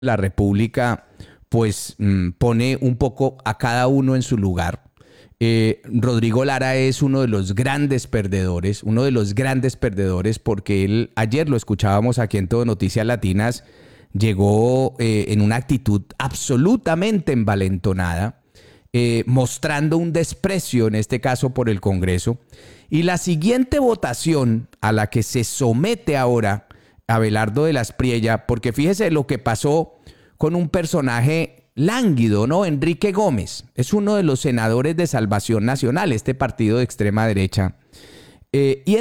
la República pues pone un poco a cada uno en su lugar. Rodrigo Lara es uno de los grandes perdedores porque él, ayer lo escuchábamos aquí en Todo Noticias Latinas, llegó en una actitud absolutamente envalentonada, mostrando un desprecio, en este caso por el Congreso. Y la siguiente votación a la que se somete ahora Abelardo de la Espriella, porque fíjese lo que pasó con un personaje lánguido, ¿no? Enrique Gómez es uno de los senadores de Salvación Nacional, este partido de extrema derecha. Y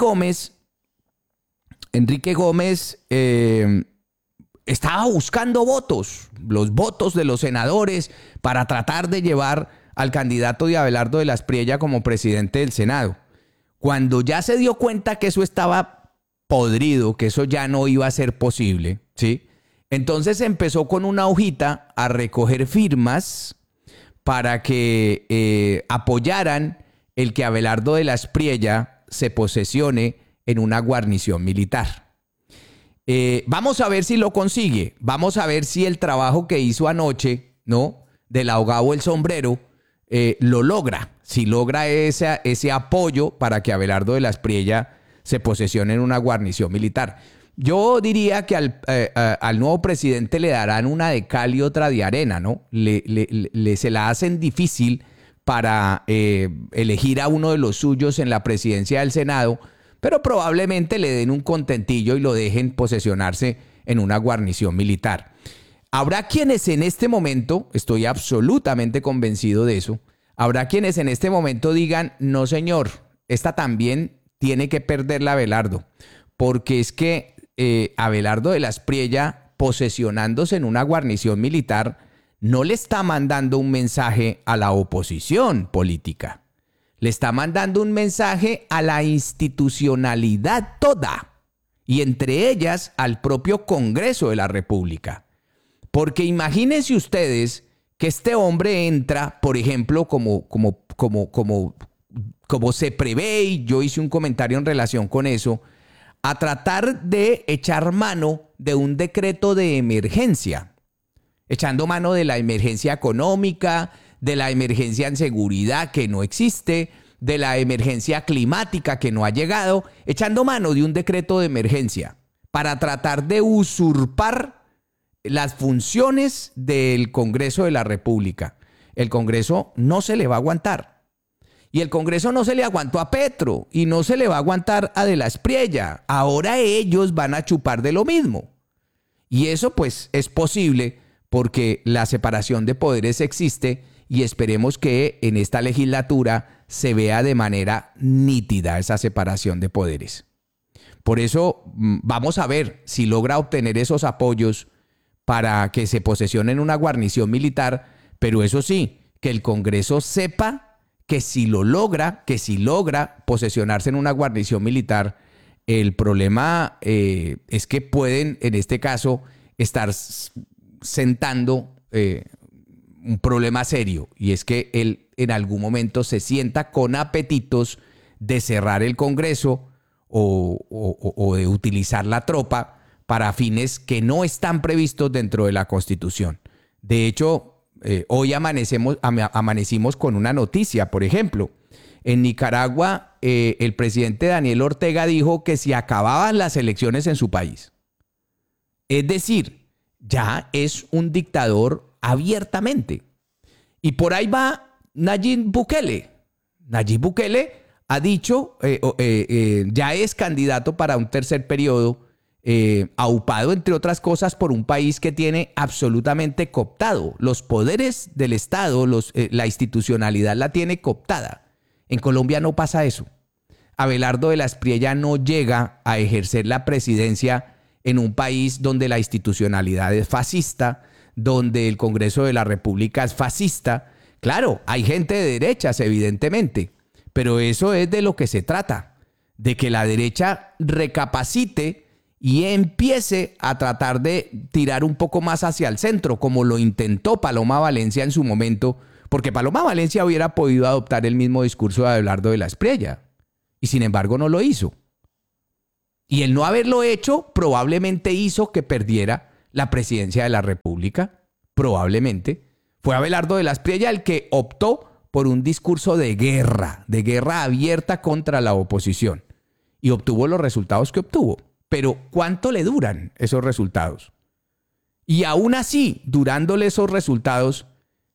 Enrique Gómez estaba buscando votos, los votos de los senadores para tratar de llevar al candidato de Abelardo de la Espriella como presidente del Senado. Cuando ya se dio cuenta que eso estaba podrido, que eso ya no iba a ser posible, ¿sí? Entonces empezó con una hojita a recoger firmas para que apoyaran el que Abelardo de la Espriella se posesione en una guarnición militar. Vamos a ver si lo consigue. Vamos a ver si el trabajo que hizo anoche, ¿no? Del ahogado el sombrero, lo logra. Si logra ese apoyo para que Abelardo de la Espriella se posesione en una guarnición militar. Yo diría que al nuevo presidente le darán una de cal y otra de arena, ¿no? Se la hacen difícil para elegir a uno de los suyos en la presidencia del Senado, pero probablemente le den un contentillo y lo dejen posesionarse en una guarnición militar. Habrá quienes en este momento, estoy absolutamente convencido de eso, habrá quienes en este momento digan, no señor, esta también tiene que perderla Abelardo, porque es que Abelardo de la Espriella, posesionándose en una guarnición militar, no le está mandando un mensaje a la oposición política. Le está mandando un mensaje a la institucionalidad toda, y entre ellas al propio Congreso de la República. Porque imagínense ustedes que este hombre entra, por ejemplo, como se prevé, y yo hice un comentario en relación con eso, a tratar de echar mano de un decreto de emergencia, echando mano de la emergencia económica, de la emergencia en seguridad que no existe, de la emergencia climática que no ha llegado, echando mano de un decreto de emergencia para tratar de usurpar las funciones del Congreso de la República. El Congreso no se le va a aguantar. Y el Congreso no se le aguantó a Petro y no se le va a aguantar a De la Espriella. Ahora ellos van a chupar de lo mismo. Y eso pues es posible porque la separación de poderes existe y esperemos que en esta legislatura se vea de manera nítida esa separación de poderes. Por eso vamos a ver si logra obtener esos apoyos para que se posesione en una guarnición militar, pero eso sí, que el Congreso sepa que si logra posesionarse en una guarnición militar, el problema es que pueden, en este caso, estar sentando un problema serio, y es que él en algún momento se sienta con apetitos de cerrar el Congreso o de utilizar la tropa para fines que no están previstos dentro de la Constitución. De hecho, hoy amanecimos con una noticia, por ejemplo. En Nicaragua, el presidente Daniel Ortega dijo que se acababan las elecciones en su país. Es decir, ya es un dictador abiertamente. Y por ahí va Nayib Bukele. Nayib Bukele ha dicho, ya es candidato para un tercer periodo, aupado, entre otras cosas, por un país que tiene absolutamente cooptado. Los poderes del Estado, la institucionalidad la tiene cooptada. En Colombia no pasa eso. Abelardo de la Espriella no llega a ejercer la presidencia en un país donde la institucionalidad es fascista, donde el Congreso de la República es fascista. Claro, hay gente de derechas, evidentemente, pero eso es de lo que se trata, de que la derecha recapacite y empiece a tratar de tirar un poco más hacia el centro, como lo intentó Paloma Valencia en su momento, porque Paloma Valencia hubiera podido adoptar el mismo discurso de Abelardo de la Espriella, y sin embargo no lo hizo. Y el no haberlo hecho probablemente hizo que perdiera la presidencia de la República, probablemente. Fue Abelardo de la Espriella el que optó por un discurso de guerra abierta contra la oposición y obtuvo los resultados que obtuvo. Pero ¿cuánto le duran esos resultados? Y aún así, durándole esos resultados,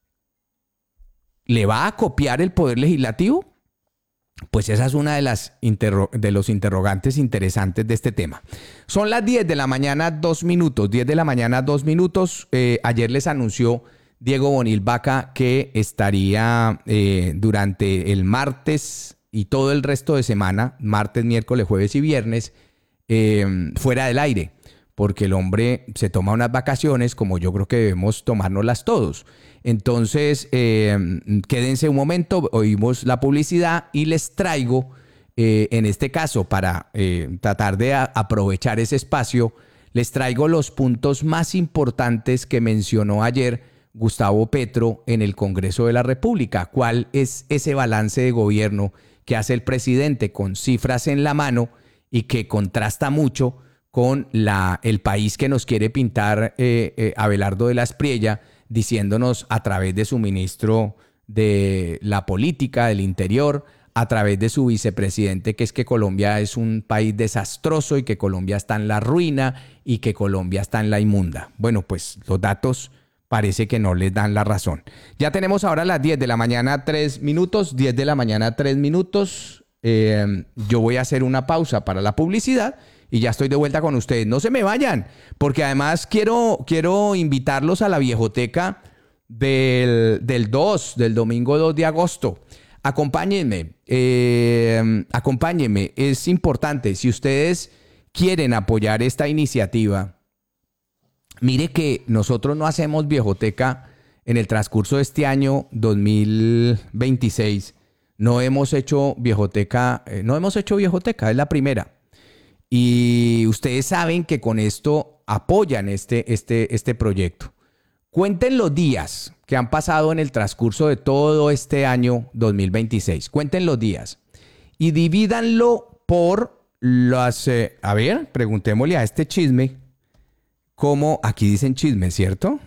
¿le va a copiar el Poder Legislativo? Pues esa es una de los interrogantes interesantes de este tema. Son las 10 de la mañana, 2 minutos. 10 de la mañana, 2 minutos. Ayer les anunció Diego Bonil Vaca que estaría durante el martes y todo el resto de semana, martes, miércoles, jueves y viernes, fuera del aire, porque el hombre se toma unas vacaciones como yo creo que debemos tomárnoslas todos. Entonces, quédense un momento, oímos la publicidad y les traigo, en este caso, para tratar de aprovechar ese espacio, les traigo los puntos más importantes que mencionó ayer Gustavo Petro en el Congreso de la República. ¿Cuál es ese balance de gobierno que hace el presidente con cifras en la mano y que contrasta mucho con el país que nos quiere pintar Abelardo de la Espriella, diciéndonos a través de su ministro de la Política, del Interior, a través de su vicepresidente, que es que Colombia es un país desastroso y que Colombia está en la ruina y que Colombia está en la inmunda? Bueno, pues los datos parece que no les dan la razón. Ya tenemos ahora las 10 de la mañana, 3 minutos. 10 de la mañana, 3 minutos. Yo voy a hacer una pausa para la publicidad y ya estoy de vuelta con ustedes. No se me vayan, porque además quiero invitarlos a la viejoteca del domingo 2 de agosto. Acompáñenme, acompáñenme. Es importante, si ustedes quieren apoyar esta iniciativa, mire que nosotros no hacemos viejoteca en el transcurso de este año 2026. No hemos hecho viejoteca, es la primera. Y ustedes saben que con esto apoyan este proyecto. Cuenten los días que han pasado en el transcurso de todo este año 2026. Cuenten los días y divídanlo por las... a ver, preguntémosle a este chisme, ¿cómo? Aquí dicen chisme, ¿cierto?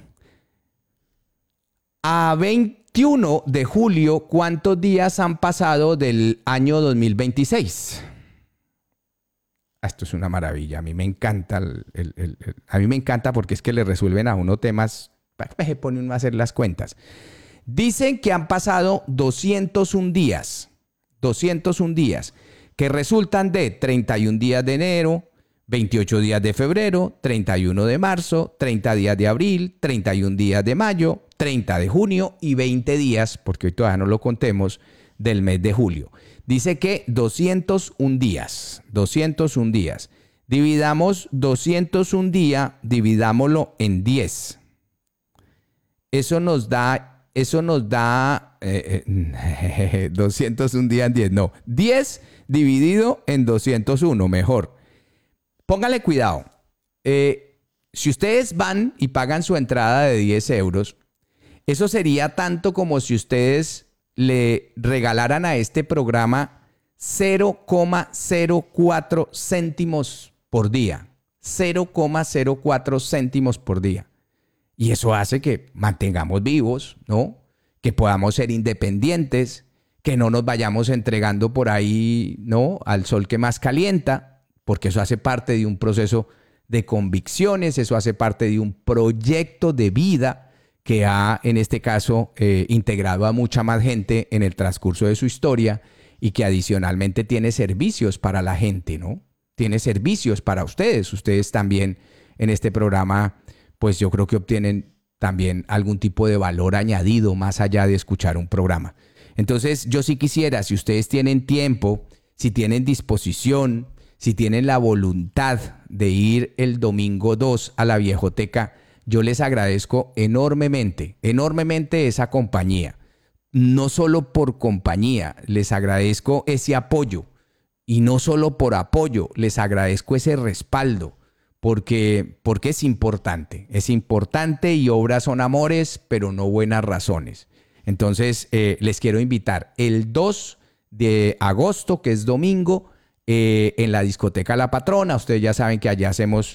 A 21 de julio, ¿cuántos días han pasado del año 2026? Esto es una maravilla. A mí me encanta, a mí me encanta porque es que le resuelven a uno temas, se pone uno a hacer las cuentas. Dicen que han pasado 201 días, que resultan de 31 días de enero, 28 días de febrero, 31 de marzo, 30 días de abril, 31 días de mayo, 30 de junio y 20 días, porque hoy todavía no lo contemos, del mes de julio. Dice que 201 días. Dividamos 201 días, dividámoslo en 10. Eso nos da 201 días en 10. No, 10 dividido en 201, mejor. Póngale cuidado. Si ustedes van y pagan su entrada de 10 euros, eso sería tanto como si ustedes le regalaran a este programa 0,04 céntimos por día. 0,04 céntimos por día. Y eso hace que mantengamos vivos, ¿no? Que podamos ser independientes, que no nos vayamos entregando por ahí, ¿no?, al sol que más calienta, porque eso hace parte de un proceso de convicciones, eso hace parte de un proyecto de vida que ha, en este caso, integrado a mucha más gente en el transcurso de su historia y que adicionalmente tiene servicios para la gente, ¿no? Tiene servicios para ustedes. Ustedes también en este programa, pues yo creo que obtienen también algún tipo de valor añadido más allá de escuchar un programa. Entonces, yo sí quisiera, si ustedes tienen tiempo, si tienen disposición, si tienen la voluntad de ir el domingo 2 a la viejoteca, yo les agradezco enormemente esa compañía. No solo por compañía, les agradezco ese apoyo. Y no solo por apoyo, les agradezco ese respaldo. Porque es importante. Es importante y obras son amores, pero no buenas razones. Entonces, les quiero invitar el 2 de agosto, que es domingo, en la discoteca La Patrona. Ustedes ya saben que allá hacemos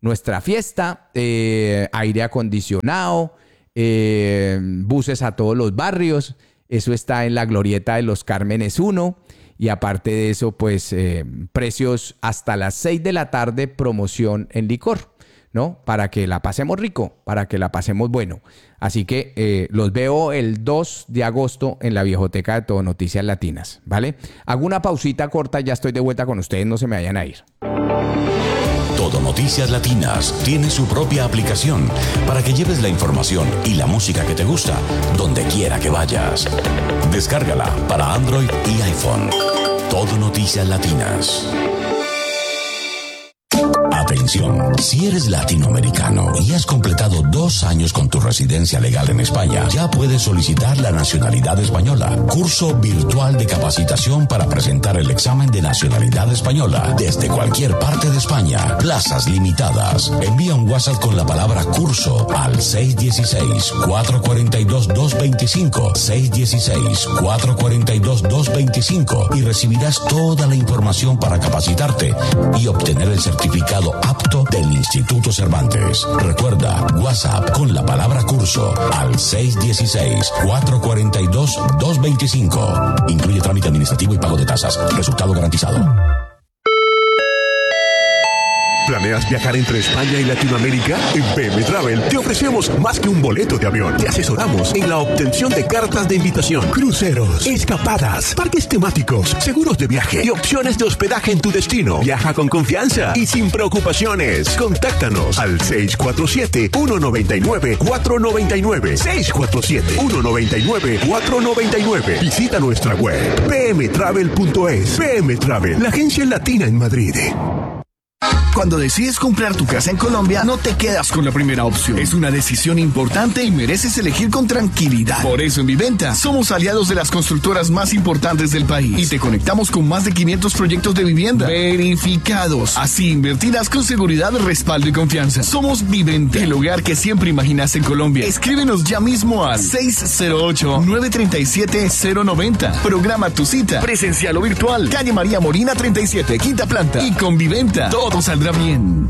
nuestra fiesta, aire acondicionado, buses a todos los barrios. Eso está en la Glorieta de los Cármenes 1. Y aparte de eso, pues precios hasta las 6 de la tarde, promoción en licor, ¿no? Para que la pasemos rico, para que la pasemos bueno. Así que los veo el 2 de agosto en la Viejoteca de Todo Noticias Latinas, ¿vale? Hago una pausita corta, ya estoy de vuelta con ustedes, no se me vayan a ir. Todo Noticias Latinas tiene su propia aplicación para que lleves la información y la música que te gusta donde quiera que vayas. Descárgala para Android y iPhone. Todo Noticias Latinas. Atención, si eres latinoamericano y has completado 2 años con tu residencia legal en España, ya puedes solicitar la nacionalidad española. Curso virtual de capacitación para presentar el examen de nacionalidad española desde cualquier parte de España. Plazas limitadas. Envía un WhatsApp con la palabra curso al 616-442-225, 616-442-225 y recibirás toda la información para capacitarte y obtener el certificado apto del Instituto Cervantes. Recuerda, WhatsApp con la palabra curso al 616-442-225. Incluye trámite administrativo y pago de tasas. Resultado garantizado. ¿Planeas viajar entre España y Latinoamérica? En PM Travel te ofrecemos más que un boleto de avión. Te asesoramos en la obtención de cartas de invitación, cruceros, escapadas, parques temáticos, seguros de viaje y opciones de hospedaje en tu destino. Viaja con confianza y sin preocupaciones. Contáctanos al 647-199-499. 647-199-499. Visita nuestra web pmtravel.es. PM Travel, la agencia latina en Madrid. Cuando decides comprar tu casa en Colombia, no te quedas con la primera opción. Es una decisión importante y mereces elegir con tranquilidad. Por eso en Viventa somos aliados de las constructoras más importantes del país y te conectamos con más de 500 proyectos de vivienda verificados. Así invertirás con seguridad, respaldo y confianza. Somos Viventa, el hogar que siempre imaginaste en Colombia. Escríbenos ya mismo al 608-937-090. Programa tu cita, presencial o virtual. Calle María Molina 37, quinta planta. Y con Viventa todo saldrá bien.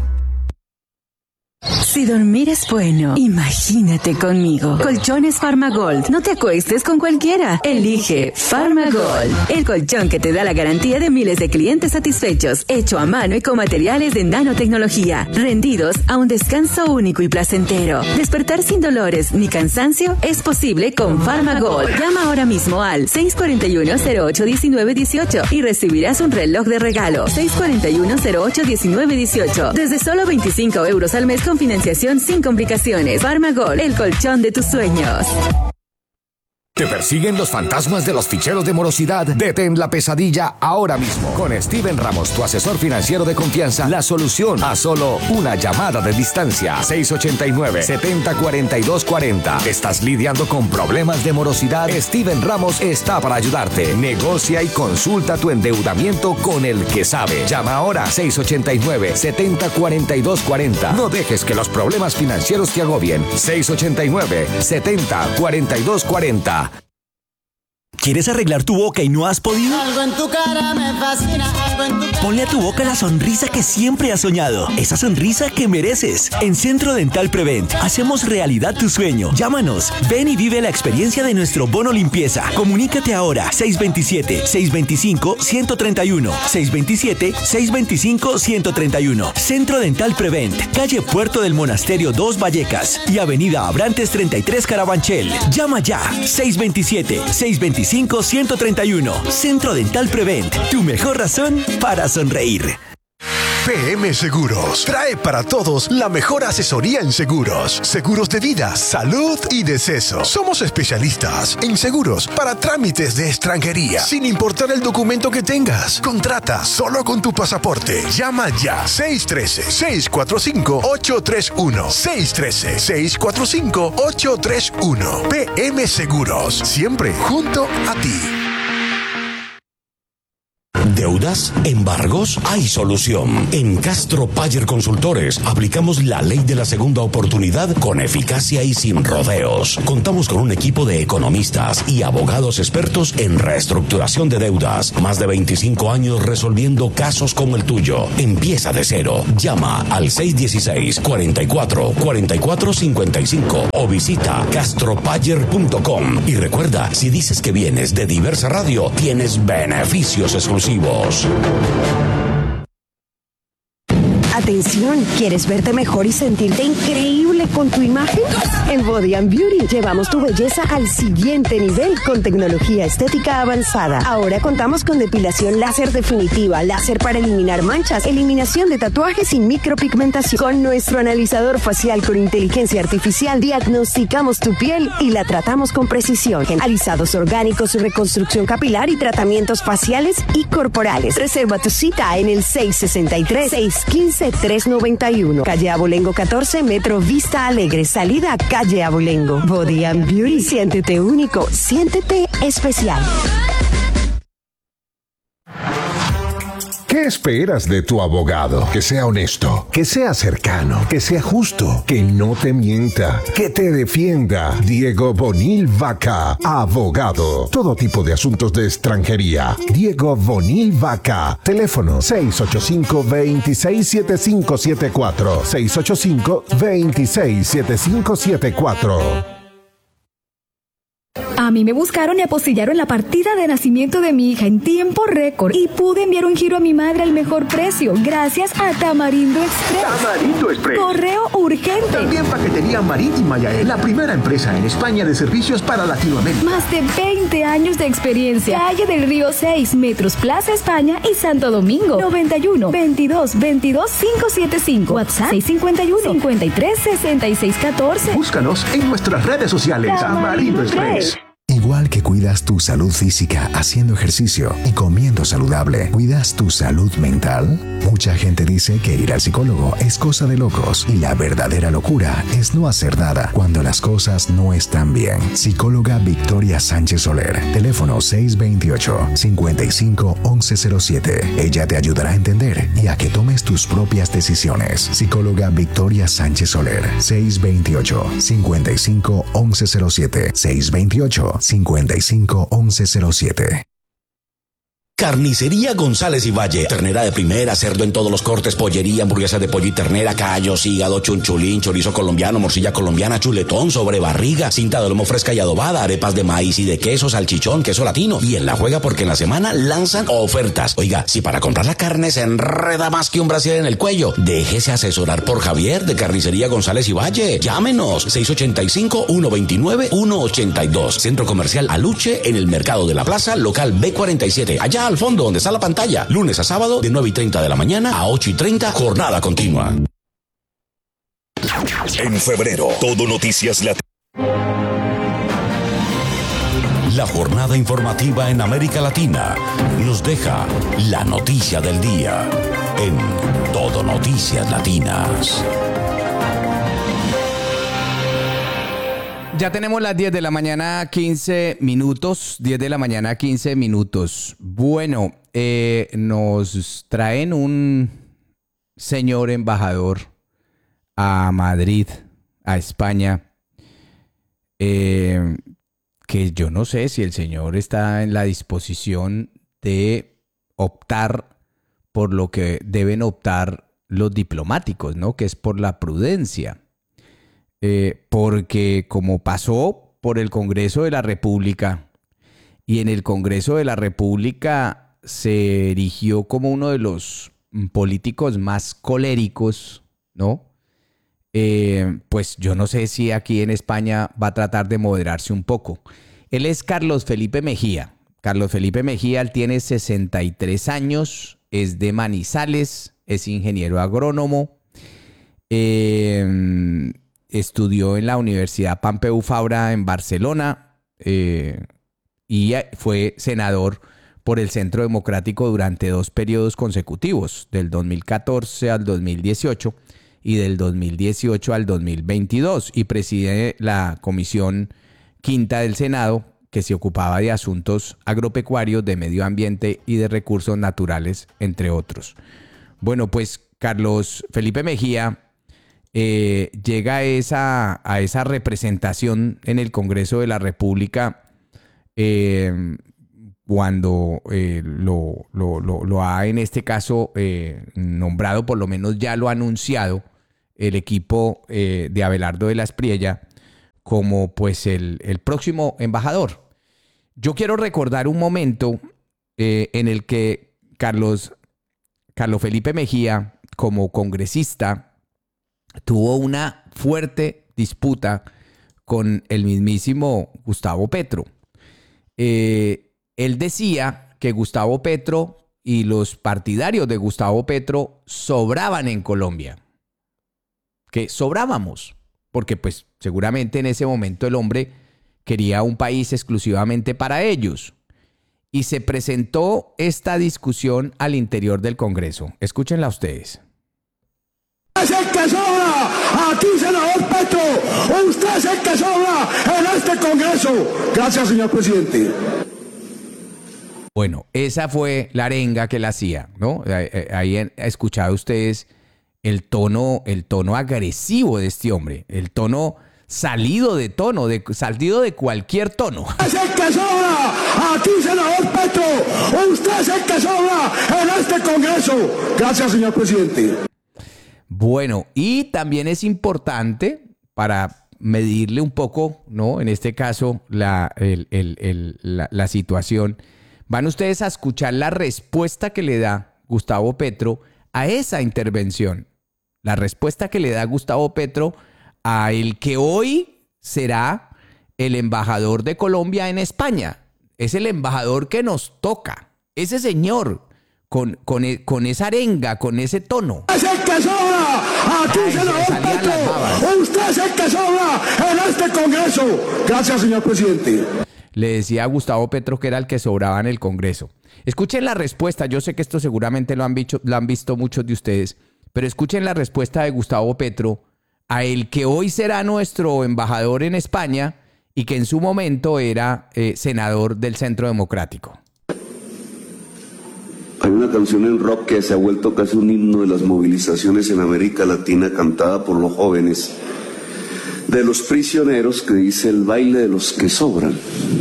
Si dormir es bueno, imagínate conmigo. Colchones Farmagold. No te acuestes con cualquiera. Elige Farmagold, el colchón que te da la garantía de miles de clientes satisfechos, hecho a mano y con materiales de nanotecnología, rendidos a un descanso único y placentero. Despertar sin dolores ni cansancio es posible con Farmagold. Llama ahora mismo al 641-08-1918 y recibirás un reloj de regalo. 641-08-1918. Desde solo 25 euros al mes con financiación sin complicaciones. Farmagold, el colchón de tus sueños. ¿Te persiguen los fantasmas de los ficheros de morosidad? Detén la pesadilla ahora mismo. Con Steven Ramos, tu asesor financiero de confianza, la solución a solo una llamada de distancia. 689-704240. ¿Estás lidiando con problemas de morosidad? Steven Ramos está para ayudarte. Negocia y consulta tu endeudamiento con el que sabe. Llama ahora 689-704240. No dejes que los problemas financieros te agobien. 689-704240. ¿Quieres arreglar tu boca y no has podido? Algo en tu cara me fascina, algo en tu cara. Ponle a tu boca la sonrisa que siempre has soñado. Esa sonrisa que mereces. En Centro Dental Prevent hacemos realidad tu sueño. Llámanos. Ven y vive la experiencia de nuestro bono limpieza. Comunícate ahora. 627-625-131. 627-625-131. Centro Dental Prevent. Calle Puerto del Monasterio 2 Vallecas y Avenida Abrantes 33 Carabanchel. Llama ya. 627-625-131. Centro Dental Prevent, tu mejor razón para sonreír. PM Seguros trae para todos la mejor asesoría en seguros. Seguros de vida, salud y deceso. Somos especialistas en seguros para trámites de extranjería, sin importar el documento que tengas. Contrata solo con tu pasaporte. Llama ya. 613-645-831. 613-645-831. PM Seguros, siempre junto a ti. Deuda ¿Deudas? ¿Embargos? Hay solución. En Castro Payer Consultores aplicamos la ley de la segunda oportunidad con eficacia y sin rodeos. Contamos con un equipo de economistas y abogados expertos en reestructuración de deudas. Más de 25 años resolviendo casos como el tuyo. Empieza de cero. Llama al 616-44-44-55 o visita castropayer.com. Y recuerda, si dices que vienes de Diversa Radio, tienes beneficios exclusivos. Atención, ¿quieres verte mejor y sentirte increíble con tu imagen? En Body and Beauty llevamos tu belleza al siguiente nivel con tecnología estética avanzada. Ahora contamos con depilación láser definitiva, láser para eliminar manchas, eliminación de tatuajes y micropigmentación. Con nuestro analizador facial con inteligencia artificial diagnosticamos tu piel y la tratamos con precisión. Alisados orgánicos, reconstrucción capilar y tratamientos faciales y corporales. Reserva tu cita en el 663-615-391. Calle Abolengo 14, Metro Vista Alegre, salida Calle Abolengo. Body and Beauty, siéntete único, siéntete especial. ¿Qué esperas de tu abogado? Que sea honesto, que sea cercano, que sea justo, que no te mienta, que te defienda. Diego Bonil Vaca, abogado. Todo tipo de asuntos de extranjería. Diego Bonil Vaca. Teléfono 685-267574. 685-267574. A mí me buscaron y apostillaron la partida de nacimiento de mi hija en tiempo récord y pude enviar un giro a mi madre al mejor precio gracias a Tamarindo Express. Tamarindo Express. Correo urgente. También paquetería marítima, Yael, la primera empresa en España de servicios para Latinoamérica. Más de 20 años de experiencia. Calle del Río 6, Metros Plaza España y Santo Domingo. 91 22 22 575. WhatsApp 651 53 66 14. Búscanos en nuestras redes sociales. Tamarindo Express. Igual que cuidas tu salud física haciendo ejercicio y comiendo saludable, ¿cuidas tu salud mental? Mucha gente dice que ir al psicólogo es cosa de locos y la verdadera locura es no hacer nada cuando las cosas no están bien. Psicóloga Victoria Sánchez Soler, teléfono 628-55-1107. Ella te ayudará a entender y a que tomes tus propias decisiones. Psicóloga Victoria Sánchez Soler, 628-55-1107. 628-55-1107. Carnicería González y Valle. Ternera de primera, cerdo en todos los cortes, pollería, hamburguesa de pollo y ternera, callos, hígado, chunchulín, chorizo colombiano, morcilla colombiana, chuletón, sobrebarriga, cinta de lomo fresca y adobada, arepas de maíz y de queso, salchichón, queso latino. Y en La Juega porque en la semana lanzan ofertas. Oiga, si para comprar la carne se enreda más que un brasier en el cuello, déjese asesorar por Javier de Carnicería González y Valle. Llámenos 685-129-182. Centro Comercial Aluche en el Mercado de la Plaza, local B47. Allá al fondo donde está la pantalla. Lunes a sábado de 9:30 de la mañana a 8:30, jornada continua. En febrero, todo Noticias Latinas. La jornada informativa en América Latina nos deja la noticia del día en Todo Noticias Latinas. Ya tenemos las 10 de la mañana, 15 minutos. 10 de la mañana, 15 minutos. Bueno, nos traen un señor embajador a Madrid, a España, que yo no sé si el señor está en la disposición de optar por lo que deben optar los diplomáticos, ¿no? Que es por la prudencia. Porque como pasó por el Congreso de la República, y en el Congreso de la República se erigió como uno de los políticos más coléricos, ¿no? Pues yo no sé si aquí en España va a tratar de moderarse un poco. Él es Carlos Felipe Mejía. Carlos Felipe Mejía, él tiene 63 años, es de Manizales, es ingeniero agrónomo. Estudió en la Universidad Pompeu Fabra en Barcelona y fue senador por el Centro Democrático durante 2 periodos consecutivos, del 2014 al 2018 y del 2018 al 2022, y preside la Comisión Quinta del Senado que se ocupaba de asuntos agropecuarios, de medio ambiente y de recursos naturales, entre otros. Bueno, pues Carlos Felipe Mejía llega a esa representación en el Congreso de la República cuando lo ha, en este caso, nombrado, por lo menos ya lo ha anunciado, el equipo de Abelardo de la Espriella como pues el próximo embajador. Yo quiero recordar un momento en el que Carlos Felipe Mejía, como congresista, tuvo una fuerte disputa con el mismísimo Gustavo Petro. Él decía que Gustavo Petro y los partidarios de Gustavo Petro sobraban en Colombia, que sobrábamos, porque pues seguramente en ese momento el hombre quería un país exclusivamente para ellos. Y se presentó esta discusión al interior del Congreso. Escúchenla ustedes. ¡Usted es el que sobra! ¡Aquí, senador Petro! ¡Usted es el que sobra en este Congreso! Gracias, señor presidente. Bueno, esa fue la arenga que él hacía, ¿no? Ahí han escuchado ustedes el tono agresivo de este hombre, el tono salido de cualquier tono. ¡Es el que sobra! ¡Aquí, senador Petro! ¡Usted es el que sobra en este Congreso! Gracias, señor presidente. Bueno, y también es importante para medirle un poco, ¿no? En este caso, la situación. Van ustedes a escuchar la respuesta que le da Gustavo Petro a esa intervención. La respuesta que le da Gustavo Petro a el que hoy será el embajador de Colombia en España. Es el embajador que nos toca. Ese señor con esa arenga, con ese tono. ¡Es el que sobra! ¡Aquí, senador Petro! ¡Usted es el que sobra en este Congreso! Gracias, señor presidente. Le decía a Gustavo Petro que era el que sobraba en el Congreso. Escuchen la respuesta. Yo sé que esto seguramente lo han visto muchos de ustedes, pero escuchen la respuesta de Gustavo Petro a el que hoy será nuestro embajador en España y que en su momento era senador del Centro Democrático. Hay una canción en rock que se ha vuelto casi un himno de las movilizaciones en América Latina, cantada por los jóvenes de los prisioneros, que dice: el baile de los que sobran.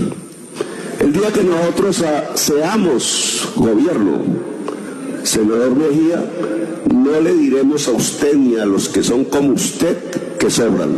El día que nosotros seamos gobierno, senador Mejía, no le diremos a usted ni a los que son como usted que sobran.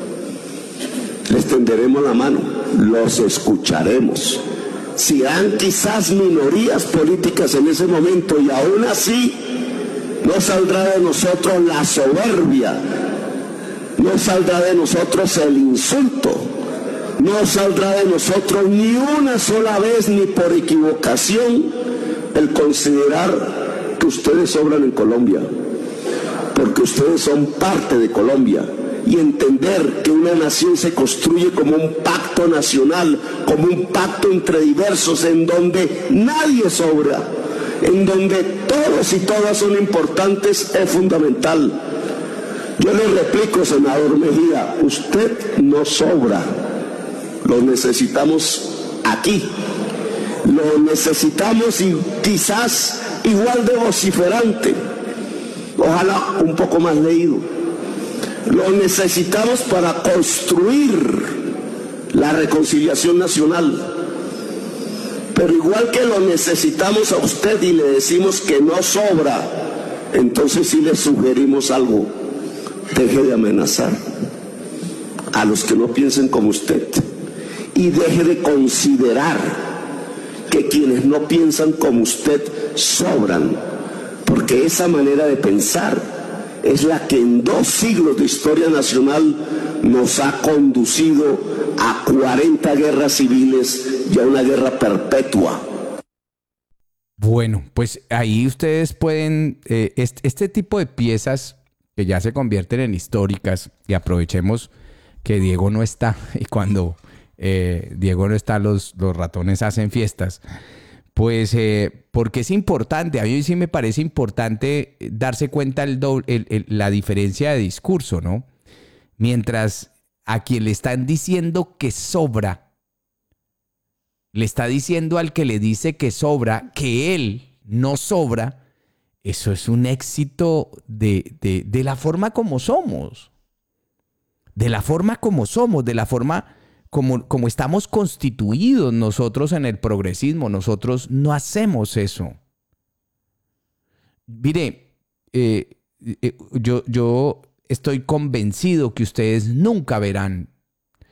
Les tenderemos la mano, los escucharemos. Serán quizás minorías políticas en ese momento, y aún así no saldrá de nosotros la soberbia, no saldrá de nosotros el insulto, no saldrá de nosotros ni una sola vez, ni por equivocación, el considerar que ustedes sobran en Colombia, porque ustedes son parte de Colombia, y entender que una nación se construye como un pacto nacional, como un pacto entre diversos, en donde nadie sobra, en donde todos y todas son importantes, es fundamental. Yo le replico, senador Mejía, usted no sobra, lo necesitamos aquí, lo necesitamos, y quizás igual de vociferante, ojalá un poco más leído. Lo necesitamos para construir la reconciliación nacional. Pero igual que lo necesitamos a usted y le decimos que no sobra, entonces sí le sugerimos algo: deje de amenazar a los que no piensen como usted, y deje de considerar que quienes no piensan como usted sobran, porque esa manera de pensar es la que en 2 siglos de historia nacional nos ha conducido a 40 guerras civiles y a una guerra perpetua. Bueno, pues ahí ustedes pueden, este tipo de piezas que ya se convierten en históricas, y aprovechemos que Diego no está, y cuando Diego no está, los ratones hacen fiestas. Pues porque es importante, a mí sí me parece importante darse cuenta la diferencia de discurso, ¿no? Mientras a quien le están diciendo que sobra, le está diciendo al que le dice que sobra, que él no sobra, eso es un éxito de la forma como somos. De la forma como somos, de la forma como estamos constituidos nosotros en el progresismo. Nosotros no hacemos eso. Mire, yo estoy convencido que ustedes nunca verán